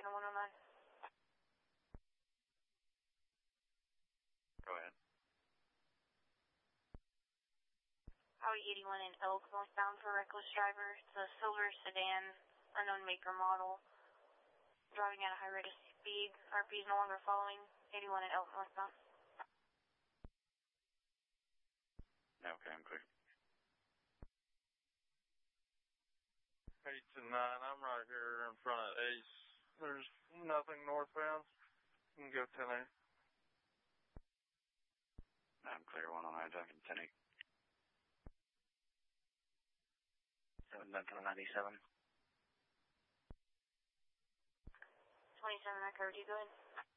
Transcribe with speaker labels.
Speaker 1: Lincoln 109.
Speaker 2: Go ahead.
Speaker 1: Highway 81 in Elk, northbound for reckless driver. It's a silver sedan, unknown make or model. Driving at a high rate of speed. RP is no longer following. 81 in Elk, northbound.
Speaker 2: Okay, I'm clear.
Speaker 3: 8 to 9, I'm right here in front of Ace. There's nothing northbound. You can go 10-8.
Speaker 2: I'm clear, 109, Junction 10-8. 797.
Speaker 1: 27, I covered you, go ahead.